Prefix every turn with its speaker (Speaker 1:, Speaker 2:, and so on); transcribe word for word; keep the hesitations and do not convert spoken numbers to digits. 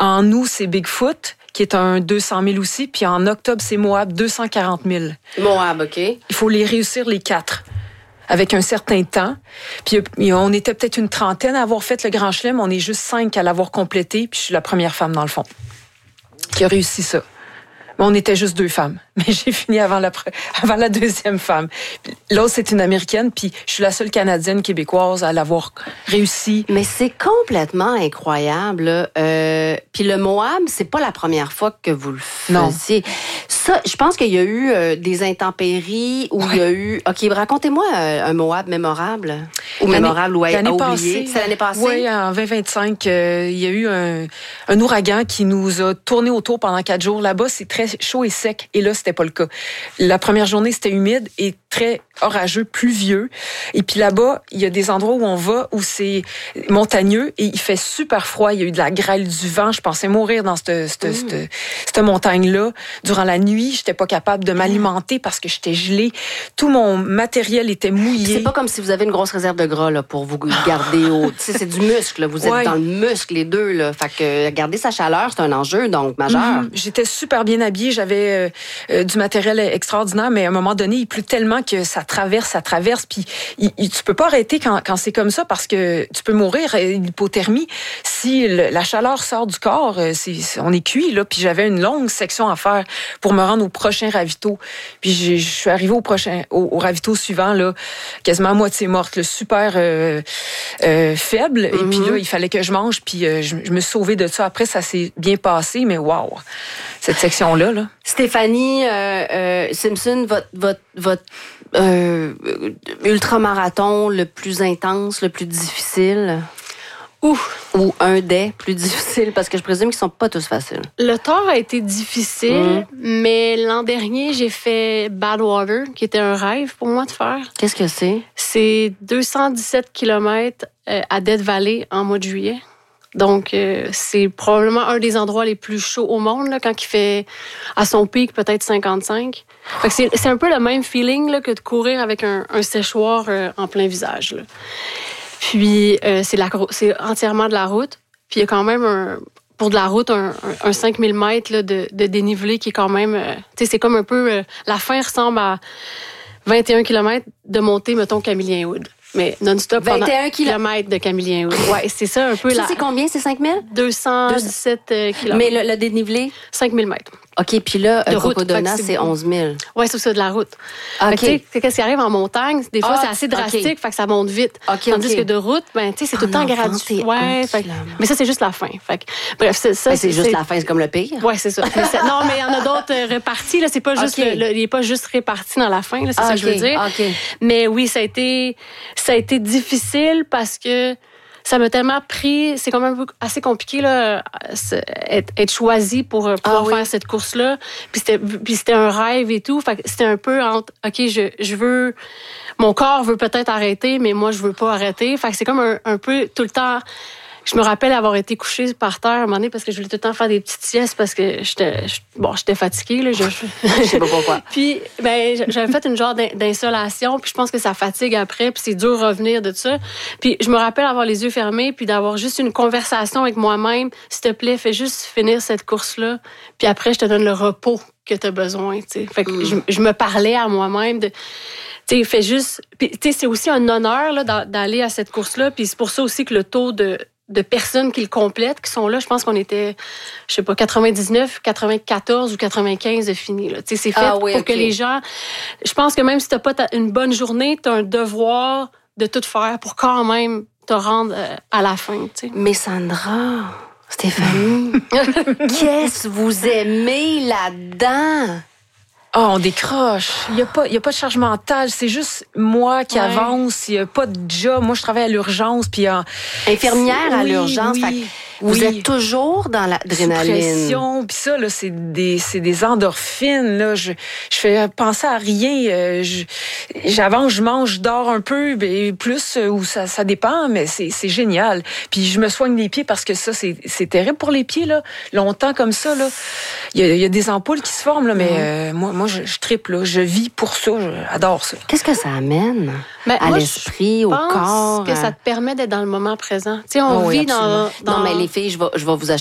Speaker 1: en août, c'est Bigfoot, qui est un deux cent mille aussi. Puis en octobre, c'est Moab, deux cent quarante mille.
Speaker 2: Moab, OK.
Speaker 1: Il faut les réussir les quatre, avec un certain temps. Puis on était peut-être une trentaine à avoir fait le Grand Chelem. On est juste cinq à l'avoir complété. Puis je suis la première femme, dans le fond, qui a réussi ça. Mais on était juste deux femmes. Mais j'ai fini avant la, avant la deuxième femme. L'autre, c'est une Américaine, puis je suis la seule Canadienne québécoise à l'avoir réussi.
Speaker 2: Mais c'est complètement incroyable. Euh, puis le Moab, c'est pas la première fois que vous le faisiez. Non. Ça, je pense qu'il y a eu euh, des intempéries où ouais. il y a eu... OK, racontez-moi euh, un Moab mémorable. Ou l'année, mémorable ou à oublier. Passée, c'est l'année passée?
Speaker 1: Oui, en vingt vingt-cinq, euh, il y a eu un, un ouragan qui nous a tourné autour pendant quatre jours. Là-bas, c'est très chaud et sec. Et là, c'était pas le cas. La première journée, c'était humide et très orageux, pluvieux. Et puis là-bas, il y a des endroits où on va où c'est montagneux et il fait super froid. Il y a eu de la grêle, du vent. Je pensais mourir dans cette, cette, mmh. cette, cette montagne-là. Durant la nuit, j'étais pas capable de m'alimenter parce que j'étais gelée. Tout mon matériel était mouillé.
Speaker 2: C'est pas comme si vous avez une grosse réserve de gras là, pour vous garder au... Tu sais, c'est du muscle. Là. Vous êtes ouais. dans le muscle, les deux. Là. Fait que garder sa chaleur, c'est un enjeu donc majeur. Mmh.
Speaker 1: J'étais super bien habillée. J'avais euh, du matériel extraordinaire, mais à un moment donné, il pleut tellement que ça traverse, ça traverse, puis il, il, tu peux pas arrêter quand, quand c'est comme ça parce que tu peux mourir, l'hypothermie. Si le, la chaleur sort du corps, c'est, on est cuit, là, puis j'avais une longue section à faire pour me rendre au prochain ravito. Puis je suis arrivée au prochain, au, au ravito suivant, là, quasiment à moitié morte, là, super euh, euh, faible, mm-hmm. et puis là, il fallait que je mange, puis euh, je, je me suis sauvée de ça. Après, ça s'est bien passé, mais waouh, cette section-là, là.
Speaker 2: Stéphanie euh, euh, Simpson, votre, votre, votre euh, ultramarathon le plus intense, le plus difficile? Ou, ou un des plus difficiles, parce que je présume qu'ils sont pas tous faciles.
Speaker 3: Le Thor a été difficile, mmh. mais l'an dernier, j'ai fait Badwater, qui était un rêve pour moi de faire.
Speaker 2: Qu'est-ce que c'est?
Speaker 3: C'est deux cent dix-sept kilomètres à Death Valley en mois de juillet. Donc, euh, c'est probablement un des endroits les plus chauds au monde, là, quand il fait à son pic peut-être cinquante-cinq. Fait que c'est, c'est un peu le même feeling là, que de courir avec un, un séchoir euh, en plein visage. Là. Puis, euh, c'est, la, c'est entièrement de la route. Puis, il y a quand même, un, pour de la route, un, un, un cinq mille mètres là, de, de dénivelé qui est quand même... Euh, tu sais, c'est comme un peu... Euh, la fin ressemble à vingt et un kilomètres de montée, mettons, Camillien Wood. Mais non-stop
Speaker 2: vingt et un
Speaker 3: kilomètres de Camillien Wood. Ouais, c'est ça un peu.
Speaker 2: Ça,
Speaker 3: la...
Speaker 2: c'est combien, c'est cinq mille?
Speaker 3: deux cent dix-sept kilomètres.
Speaker 2: Mais le, le dénivelé?
Speaker 3: cinq mille mètres.
Speaker 2: OK, puis là, Cocodona, c'est onze mille.
Speaker 3: Oui, c'est ça, de la route.
Speaker 2: OK.
Speaker 3: Tu sais, qu'est-ce qui arrive en montagne? Des fois, ah, c'est assez drastique, okay. fait que ça monte vite.
Speaker 2: Okay,
Speaker 3: Tandis
Speaker 2: okay.
Speaker 3: que de route, ben, tu sais, c'est tout le temps gradué. Ouais, fait, mais ça, c'est juste la fin. Fait que, bref, c'est, ça,
Speaker 2: ben, c'est, c'est juste la fin, c'est comme le pire.
Speaker 3: Oui, c'est ça. Mais c'est, non, mais il y en a d'autres euh, répartis. Là, c'est pas juste okay. le, le, il n'est pas juste réparti dans la fin, là, c'est ah, ça okay. que je veux dire.
Speaker 2: Okay.
Speaker 3: Mais oui, ça a été, ça a été difficile parce que ça m'a tellement pris, c'est quand même assez compliqué là, être, être choisi pour pouvoir ah, oui. faire cette course-là. Puis c'était, puis c'était un rêve et tout. Fait que c'était un peu entre, OK, je, je veux, mon corps veut peut-être arrêter, mais moi, je veux pas arrêter. Fait que c'est comme un, un peu tout le temps. Je me rappelle avoir été couchée par terre à un moment donné parce que je voulais tout le temps faire des petites siestes parce que j'étais, bon, j'étais fatiguée. Là, je,
Speaker 2: je sais pas pourquoi.
Speaker 3: Puis, ben, j'avais fait une genre d'insolation, puis je pense que ça fatigue après, puis c'est dur de revenir de ça. Puis je me rappelle avoir les yeux fermés, puis d'avoir juste une conversation avec moi-même. S'il te plaît, fais juste finir cette course-là, puis après, je te donne le repos que tu as besoin. T'sais. Fait que mm. je, je me parlais à moi-même de... Tu sais, fais juste... Puis, tu sais, c'est aussi un honneur là, d'aller à cette course-là, puis c'est pour ça aussi que le taux de... de personnes qui le complètent, qui sont là. Je pense qu'on était, je sais pas, quatre-vingt-dix-neuf, quatre-vingt-quatorze ou quatre-vingt-quinze de fini. Là. C'est fait ah, oui, pour okay. que les gens... Je pense que même si tu n'as pas ta, une bonne journée, tu as un devoir de tout faire pour quand même te rendre euh, à la fin. T'sais.
Speaker 2: Mais Sandra, Stéphanie, qu'est-ce que vous aimez là-dedans?
Speaker 1: Ah, oh, on décroche. Il n'y a pas, il y a pas de charge mentale. C'est juste moi qui ouais. avance. Il n'y a pas de job. Moi, je travaille à l'urgence. Puis en...
Speaker 2: Infirmière
Speaker 1: oui,
Speaker 2: à l'urgence.
Speaker 1: Oui,
Speaker 2: fait
Speaker 1: oui.
Speaker 2: Vous êtes toujours dans l'adrénaline.
Speaker 1: Puis ça, là, c'est des, c'est des endorphines. Là. Je, je fais penser à rien. Je, j'avance, je mange, je dors un peu, plus, ou ça, ça dépend, mais c'est, c'est génial. Puis je me soigne les pieds parce que ça, c'est, c'est terrible pour les pieds. Là. Longtemps comme ça, là. Il y a, il y a des ampoules qui se forment, là, mais mmh. euh, moi, moi je, je tripe. Là. Je vis pour ça. J'adore ça.
Speaker 2: Qu'est-ce que ça amène?
Speaker 3: Mais
Speaker 2: à
Speaker 3: moi,
Speaker 2: l'esprit,
Speaker 3: je
Speaker 2: au corps?
Speaker 3: pense que ça te permet d'être dans le moment présent. Tu sais, on
Speaker 2: oh,
Speaker 3: vit
Speaker 2: oui,
Speaker 3: dans, dans...
Speaker 2: Non, mais les filles, je vais, je vais vous acheter